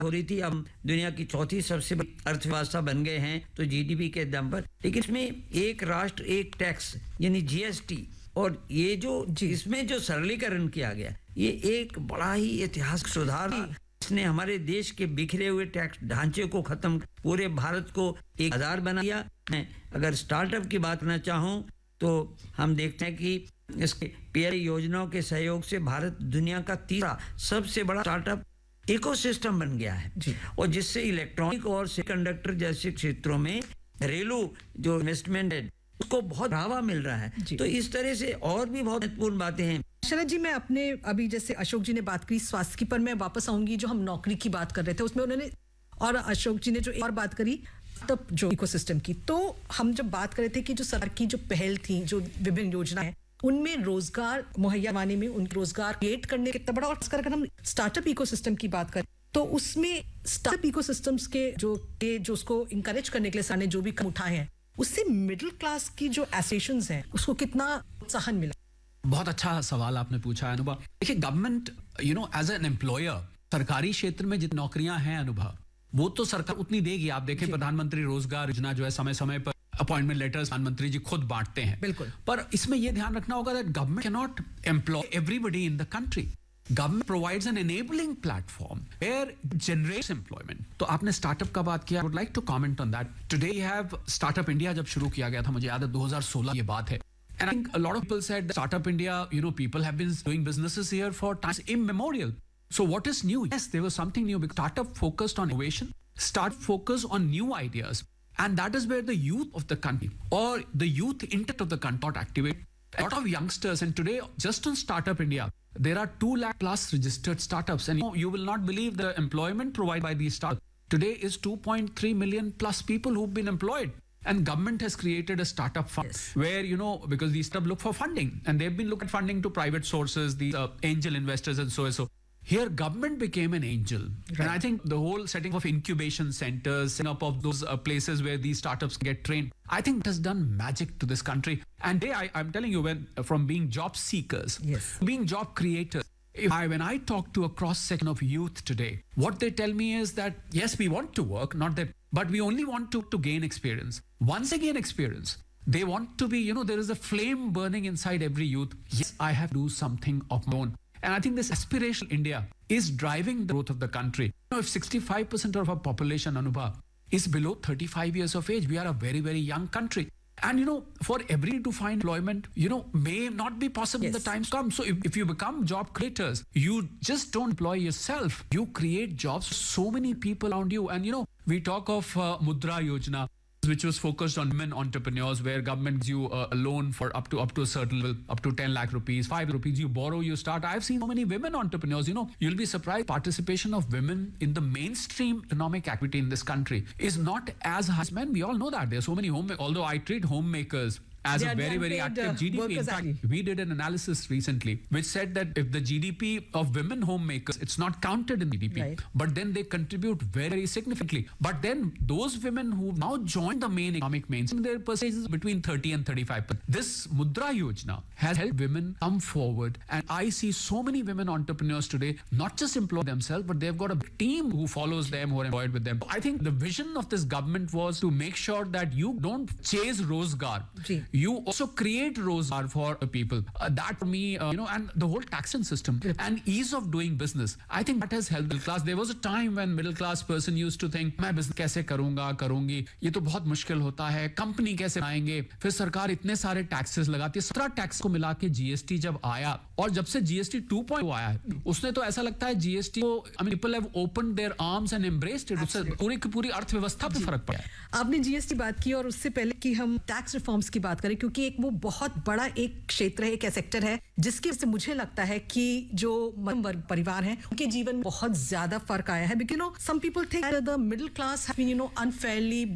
हो रही थी, हम दुनिया की चौथी सबसे बड़ी अर्थव्यवस्था बन गए हैं तो जीडीपी के दम पर। लेकिन इसमें एक राष्ट्र एक टैक्स यानी जीएसटी और ये जो इसमें जो सरलीकरण किया गया, ये एक बड़ा ही ऐतिहासिक सुधार। इसने हमारे देश के बिखरे हुए टैक्स ढांचे को खत्म, पूरे भारत को एक आधार बना दिया। मैं अगर स्टार्टअप की बात करना चाहूँ तो हम देखते हैं कि इसके पीएल योजनाओं के सहयोग से भारत दुनिया का तीसरा सबसे बड़ा स्टार्टअप इकोसिस्टम बन गया है और जिससे इलेक्ट्रॉनिक और सेमीकंडक्टर जैसे क्षेत्रों में घरेलू जो इन्वेस्टमेंट है उसको बहुत बढ़ावा मिल रहा है। तो इस तरह से और भी बहुत महत्वपूर्ण बातें हैं। शरद जी, मैं अपने अभी जैसे अशोक जी ने बात की स्वास्थ्य की, पर मैं वापस आऊंगी जो हम नौकरी की बात कर रहे थे उसमें उन्होंने और अशोक जी ने जो एक और बात करी तब जो इकोसिस्टम की, तो हम जब बात कर रहे थे कि जो सरकार की जो पहल थी, जो विभिन्न योजना है उनमें रोजगार मुहैया कराने में, उन रोजगार क्रिएट करने कितना बड़ा, और अगर हम स्टार्टअप इकोसिस्टम की बात करें तो उसमें स्टार्टअप इकोसिस्टम्स के जो उसको इंकरेज करने के लिए सरकार ने जो भी कदम उठाए हैं उससे मिडिल क्लास की जो एसोसिएशंस हैं उसको कितना प्रोत्साहन मिला? बहुत अच्छा सवाल आपने पूछा है अनुभव। देखिए, गवर्नमेंट एज एन एम्प्लॉयर सरकारी क्षेत्र में जितनी नौकरियां हैं अनुभव, वो तो सरकार उतनी देगी। आप देखें प्रधानमंत्री रोजगार योजना जो है समय समय पर अपॉइंटमेंट लेटर्स प्रधानमंत्री जी खुद बांटते हैं। बिल्कुल। पर इसमें यह ध्यान रखना होगा that government can not employ everybody in the country. Government provides an enabling platform where generates employment. तो आपने स्टार्टअप का बात किया, I would like to comment on that. Today you have Startup India जब शुरू किया गया था, मुझे याद है 2016 ये बात है. And I think a lot of people said that Startup India, people have been doing businesses here for times immemorial. So what is new? Yes, there was something new because startup focused on innovation, start focused on new ideas. And that is where the youth of the country or the youth intellect of the country got activated. A lot of youngsters, and today just on Startup India, there are 2 lakh plus registered startups, and you will not believe the employment provided by these startups today is 2.3 million plus people who've been employed. And government has created a startup fund where, because these startups look for funding and they've been looking at funding to private sources, the angel investors and so and so. Here, government became an angel. Right. And I think the whole setting of incubation centers, setting up of those places where these startups get trained, I think it has done magic to this country. And I'm telling you, from being job seekers, being job creators, when I talk to a cross-section of youth today, what they tell me is that, yes, we want to work, not that, but we only want to gain experience. Once they gain experience, they want to be, there is a flame burning inside every youth. Yes, I have to do something of my own. And I think this aspirational India is driving the growth of the country. If 65% of our population, Anubha, is below 35 years of age, we are a very, very young country. And, for everybody to find employment, may not be possible in the times come. So if you become job creators, you just don't employ yourself. You create jobs for so many people around you. And, we talk of Mudra Yojana, which was focused on women entrepreneurs, where government gives you a loan for up to a certain level, up to 10 lakh rupees, 5 rupees, you borrow, you start. I've seen so many women entrepreneurs, you'll be surprised. Participation of women in the mainstream economic activity in this country is not as high as men. We all know that. There are so many although I treat homemakers as a very, very active GDP. In fact, we did an analysis recently which said that if the GDP of women homemakers, it's not counted in GDP, but then they contribute very, very significantly. But then those women who now joined the main economic mainstream, their percentage is between 30 and 35%. This Mudra Yojana has helped women come forward. And I see so many women entrepreneurs today, not just employ themselves, but they've got a team who follows them, who are employed with them. I think the vision of this government was to make sure that you don't chase Rozgar. You also create rozgar for people. That for me, and the whole taxation system and ease of doing business, I think that has helped middle class. There was a time when middle class person used to think, मैं business कैसे करूंगी, ये तो बहुत मुश्किल होता है, company कैसे बनाएंगे, फिर सरकार इतने सारे टैक्सेस लगाती है, 17 टैक्स को मिला के जीएसटी जब आया, और जब से जीएसटी 2.0 आया है, उसने तो ऐसा लगता है जीएसटी को, people have opened their arms and embraced it. उससे पूरी की पूरी अर्थव्यवस्था पे फर्क पड़ा है. आपने जीएसटी बात की और उससे पहले कि हम टैक्स रिफॉर्म्स की बात करें, क्योंकि एक वो बहुत बड़ा एक क्षेत्र है, एक सेक्टर है जिसके से मुझे लगता है कि जो मध्यम वर्ग परिवार हैं उनके जीवन में बहुत ज्यादा फर्क आया है. Because some people think that the middle class have been unfairly